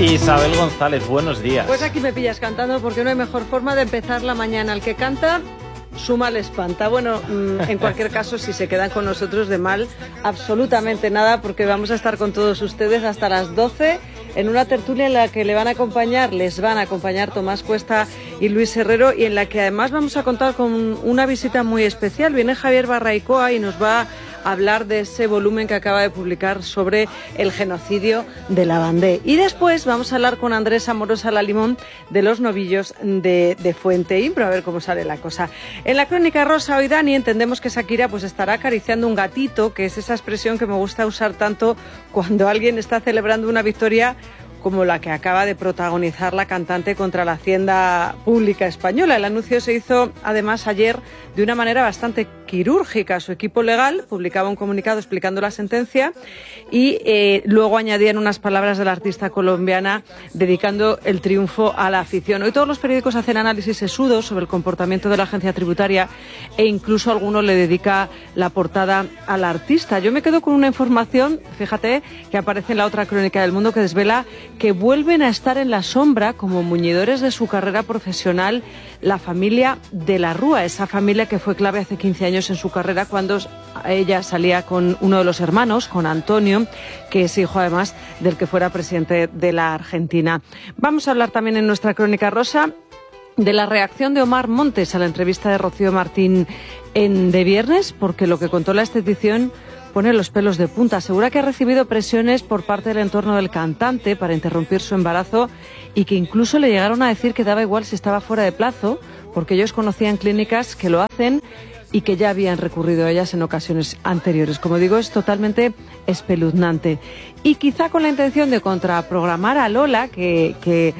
Isabel González, buenos días. Pues aquí me pillas cantando porque no hay mejor forma de empezar la mañana. El que canta, su mal espanta. Bueno, en cualquier caso, si se quedan con nosotros de mal, absolutamente nada, porque vamos a estar con todos ustedes hasta las 12 en una tertulia en la que les van a acompañar Tomás Cuesta y Luis Herrero, y en la que además vamos a contar con una visita muy especial. Viene Javier Barraicoa y nos va a hablar de ese volumen que acaba de publicar sobre el genocidio de Lavandé. Y después vamos a hablar con Andrés Amorosa Lalimón de los novillos de Fuente Imbro, a ver cómo sale la cosa. En la crónica rosa hoy, Dani, entendemos que Shakira pues estará acariciando un gatito, que es esa expresión que me gusta usar tanto cuando alguien está celebrando una victoria como la que acaba de protagonizar la cantante contra la Hacienda Pública Española. El anuncio se hizo además ayer de una manera bastante quirúrgica. Su equipo legal publicaba un comunicado explicando la sentencia y luego añadían unas palabras de la artista colombiana dedicando el triunfo a la afición. Hoy todos los periódicos hacen análisis sesudos sobre el comportamiento de la agencia tributaria e incluso alguno le dedica la portada a la artista. Yo me quedo con una información, fíjate, que aparece en la otra crónica del Mundo, que desvela que vuelven a estar en la sombra como muñidores de su carrera profesional la familia de la Rúa, esa familia que fue clave hace 15 años en su carrera cuando ella salía con uno de los hermanos, con Antonio, que es hijo además del que fuera presidente de la Argentina. Vamos a hablar también en nuestra crónica rosa de la reacción de Omar Montes a la entrevista de Rocío Martín de viernes, porque lo que contó la estetición pone los pelos de punta. Asegura que ha recibido presiones por parte del entorno del cantante para interrumpir su embarazo y que incluso le llegaron a decir que daba igual si estaba fuera de plazo, porque ellos conocían clínicas que lo hacen y que ya habían recurrido a ellas en ocasiones anteriores. Como digo, es totalmente espeluznante. Y quizá con la intención de contraprogramar a Lola, que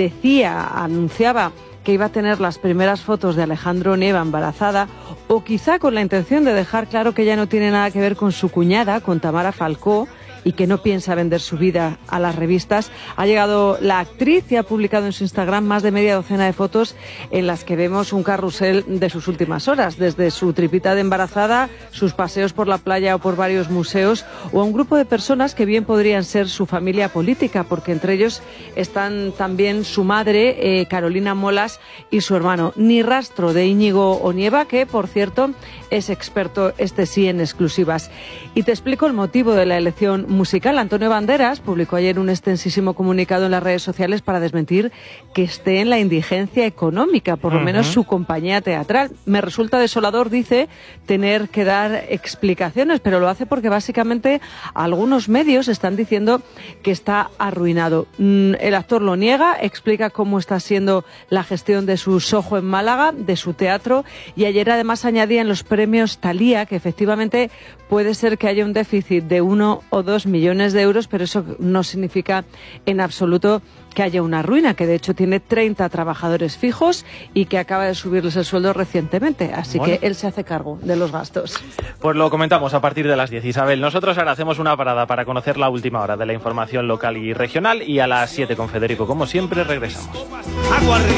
anunciaba que iba a tener las primeras fotos de Alejandro Nieva embarazada, o quizá con la intención de dejar claro que ella no tiene nada que ver con su cuñada, con Tamara Falcó, y que no piensa vender su vida a las revistas, ha llegado la actriz y ha publicado en su Instagram más de media docena de fotos en las que vemos un carrusel de sus últimas horas, desde su tripita de embarazada, sus paseos por la playa o por varios museos, o a un grupo de personas que bien podrían ser su familia política, porque entre ellos están también su madre, Carolina Molas, y su hermano. Ni rastro de Íñigo Onieva, que, por cierto, es experto, este sí, en exclusivas. Y te explico el motivo de la elección musical. Antonio Banderas publicó ayer un extensísimo comunicado en las redes sociales para desmentir que esté en la indigencia económica, por lo menos su compañía teatral. Me resulta desolador, dice, tener que dar explicaciones, pero lo hace porque básicamente algunos medios están diciendo que está arruinado. El actor lo niega, explica cómo está siendo la gestión de su Soho en Málaga, de su teatro, y ayer además añadía en los premios Thalía que efectivamente puede ser que haya un déficit de 1 o 2 millones de euros, pero eso no significa en absoluto que haya una ruina, que de hecho tiene 30 trabajadores fijos y que acaba de subirles el sueldo recientemente, así que él se hace cargo de los gastos. Pues lo comentamos a partir de las 10, Isabel. Nosotros ahora hacemos una parada para conocer la última hora de la información local y regional, y a las 7 con Federico, como siempre, regresamos.